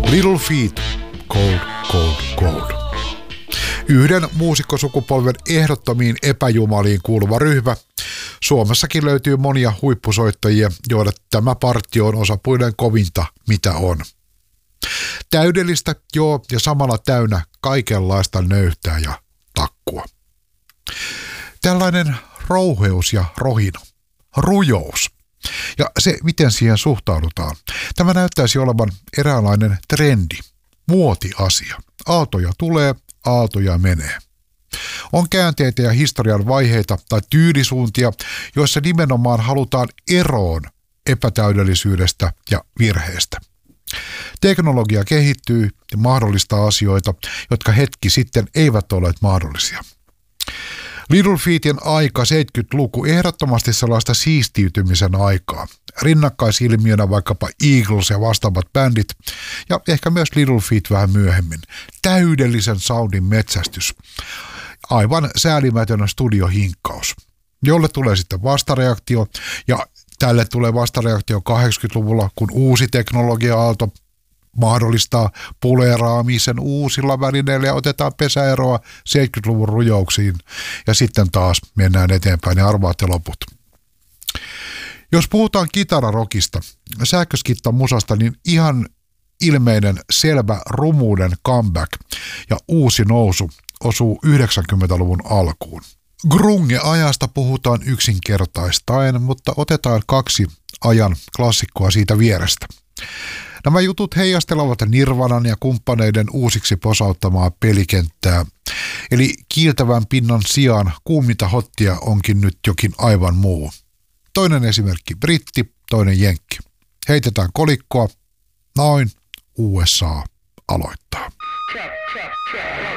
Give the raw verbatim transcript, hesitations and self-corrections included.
Little Feat, Cold, Cold, Cold. Yhden muusikkosukupolven ehdottomiin epäjumaliin kuuluva ryhmä. Suomessakin löytyy monia huippusoittajia, joille tämä partio on osapuiden kovinta, mitä on. Täydellistä, joo, ja samalla täynnä kaikenlaista nöyhtää ja takkua. Tällainen rouheus ja rohino, rujous. Ja se, miten siihen suhtaudutaan. Tämä näyttäisi olevan eräänlainen trendi, muotiasia. Aaltoja tulee, aaltoja menee. On käänteitä ja historian vaiheita tai tyylisuuntia, joissa nimenomaan halutaan eroon epätäydellisyydestä ja virheestä. Teknologia kehittyy ja mahdollistaa asioita, jotka hetki sitten eivät olleet mahdollisia. Little Featin aika, seitsemänkymmentäluku, ehdottomasti sellaista siistiytymisen aikaa. Rinnakkaisilmiönä vaikkapa Eagles ja vastaavat bändit, ja ehkä myös Little Feat vähän myöhemmin. Täydellisen soundin metsästys. Aivan säälimätön studiohinkkaus, jolle tulee sitten vastareaktio, ja tälle tulee vastareaktio kahdeksankymmentäluvulla, kun uusi teknologia-aalto mahdollistaa puleeraamisen uusilla välineillä ja otetaan pesäeroa seitsemänkymmentäluvun rujouksiin ja sitten taas mennään eteenpäin ja arvaatte loput. Jos puhutaan kitararokista, sähköskittan musasta, niin ihan ilmeinen selvä rumuuden comeback ja uusi nousu osuu yhdeksänkymmentäluvun alkuun. Grunge-ajasta puhutaan yksinkertaistaen, mutta otetaan kaksi ajan klassikkoa siitä vierestä. Nämä jutut heijastelevat Nirvanan ja kumppaneiden uusiksi posauttamaa pelikenttää. Eli kiiltävän pinnan sijaan kuuminta hottia onkin nyt jokin aivan muu. Toinen esimerkki britti, toinen jenkki. Heitetään kolikkoa, noin U S A aloittaa.